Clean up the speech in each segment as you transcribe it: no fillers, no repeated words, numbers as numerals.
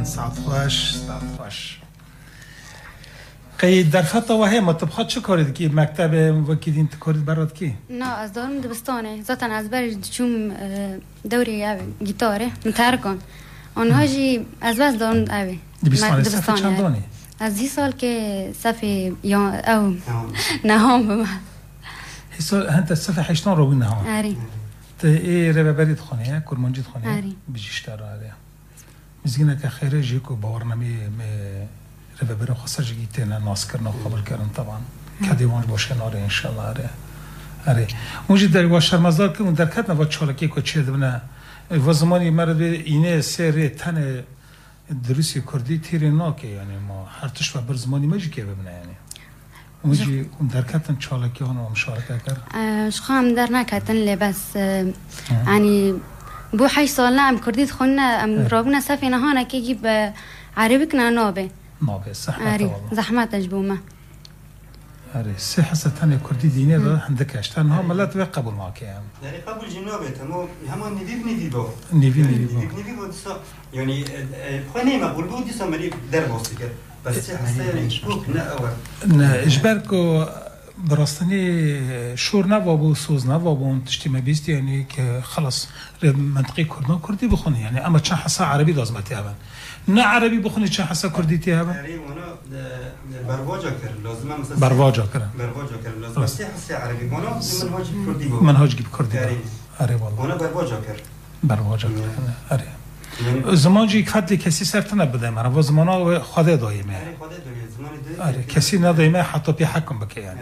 ساعت خوش قید در فتا و هم طبخات چه کاری کی مکتب وکیدین کاری برات کی؟ نه از دارم دبستانه ذاتاً از بر چوم دوری گیتاره مترکن آنها جی از بس دارم اوی دبستانه صف چندانی؟ از 10 سال که صف یا او نهم بما سال هنت صف 8 رو نهم آری ته ای رو برید خونه کرمانجید خونه بجیشتر آره مزگینه که خیره جی کو باورنمی رو بریم خاصه جیت نه ناس کردن قبول کردن طبعا کدیوان باشه ناره ان شاء الله آره موجود در واش شرمزار که اون درکت نه چالکی کو چه دبنه و زمانی مرد اینه سری تن دروسی کردی تیر ناکه یعنی ما هر تش و بر زمانی ماجی که ببینه یعنی موجی اون درکتن چالکی اون مشارکت کرد شخام در نکتن لباس یعنی بو 8 سال نام کردید خونه ام رابنا سفینه هانا که جیب عربی کنا نابه زحمت اجبومه آره سه حسن کردی دینه ده عندك اشتن ها ملت قبول معك يعني قبول جنوبه تمام هم نيفي بو نيفي بو يعني خوني ما بقول بودي سمري دربوس كده بس حسين شوك ناور اجبركو براستني شور نوابو سوز نوابو تشتي ما بيست يعني که خلاص منطقي كردي بخوني يعني اما چه حسا عربي لازمتي هبن نه عربي بخوني چه حسا كردي تي هبن برواجا كر لازم مثلا برواجا كر لازم بس حسا عربي وانا منهاج كردي بو منهاج كردي اري والله وانا برواجا كر اري زمان جی فضل کسی سرت نبوده من و زمانا خدا دایمه آره کسی ندایمه حتی پی حکم بکه یعنی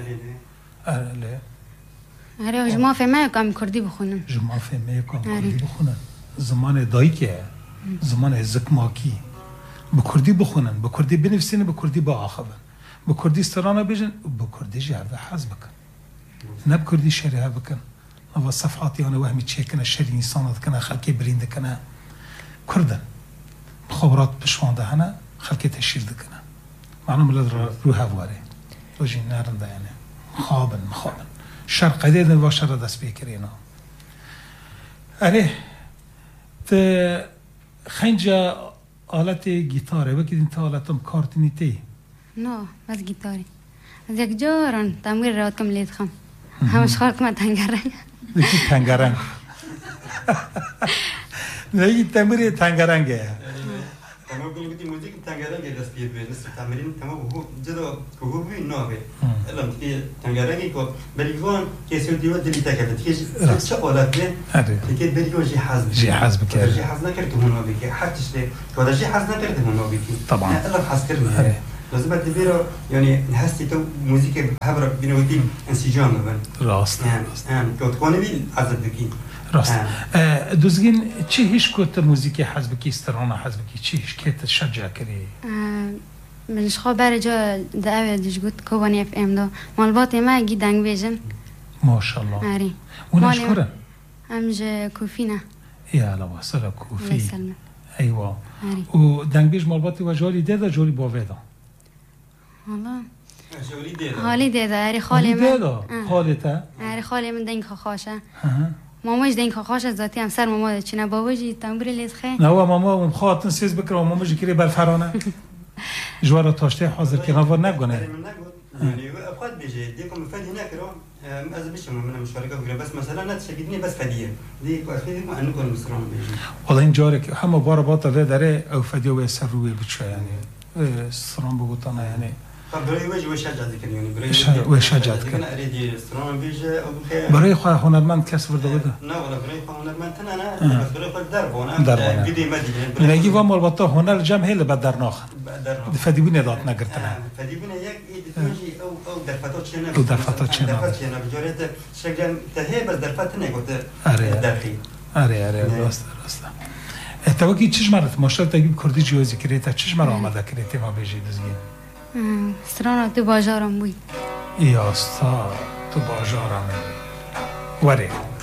آره جماعه فهمه کم کردی بخونن جماعه فهمه کم کردی بخونن زمان دایی که زمان زکماکی به کردی بخونن به کردی بنویسین به کردی با آخبن به کردی استرانه بیجن به کردی جرده حز بکن نه به کردی شریعه بکن و صفحاتی آنه وهمی چه کنه شری انسانات کنه خلقی برینده کنه كردن خبرات بشوانده هنا خلقي تشيل دكنا معلوم لد روح هواري وجي نارن ده يعني مخابن شرق ديدن وشر دست بيكرينا عليه ت خنجة آلت گیتاره وكي انت آلتم كارتينيتي نو بس گیتاری از یک جارن تمویر رات کم لید خم همش خارق ما تنگرنگ لكي تنگرنگ نهی تمرین تنگرنگه. تمام بگیم که موزیک تنگرنگه دست بیاد به نصف تمرین تمام هو جدا که هو بی نابه. الان که تنگرنگی که بلیگان کسی دیوار دلی تکرد که چه آلاته؟ که بلیگان جی حزب. جی حزب کرد. جی حزب نکرد که هنوزی که حتیش ده که ولی جی حزب نکرد هنوزی که. طبعا. الان حزب کرد. لازم بعد بیرا یعنی هستی تو موزیک هبر بینویتی انسجام ببین. راست. که تکانی بی عزت دکی. راست دوزگین چی هیچ کوت موزیک حزب کی استرانه حزب کی چی هیچ که تشجع کردی من خبر جا دعوت دیش گفت کوانی اف ام دو مالبات ما گیدنگ بیجن ماشاءالله آری وناش کره امج کوفینا یا الله وصل کوفی ایوا آری و دنگ بیج مالبات و جوری ده جوری باویدا والله جوری ده حالی ده آری خاله من خالته آری خاله من دنگ خاشه ماماش دین خواهش از ذاتی هم سر ماما چنه باباجی تنبوری لیز خیلی نه و ماما اون خواهتن سیز بکره و ماما جی کری بالفرانه جوارا تاشته حاضر که نوار نگونه يعني أبغى بيجي ديكم فدي ناكرو أز بيش من المشاركة وكذا بس مثلا نتشجدني بس فدية ديك أخذ ما أنكم المسران بيجي والله إن جارك هم بارا باطل داره أو فدية ويسر روي بتشا يعني سران بقطنا يعني برای وجه وشجع ذکر یعنی برای وشجع ذکر نه اریدی استران بیجه او بخیر برای خواه هنرمند کس ورده بوده نه ولی برای خواه هنرمند تنه نه بس برای خواه دربانه بیدی مدی نگی و مالباتا هنر جمع هیل بعد درناخ فدیبونه داد نگرتنه فدیبونه یک ایدیتونجی او درفتات چنه او درفتات چنه بجاریت شجع تهی بس درفت نگوته درخی آره راست توکی چیش مرد ماشال تگیب کردی جوازی کریتا چیش مرد آمده کریتی ما بیجی دزگی سرانا تو بازارم بوی یا استا تو بازارم بوی وره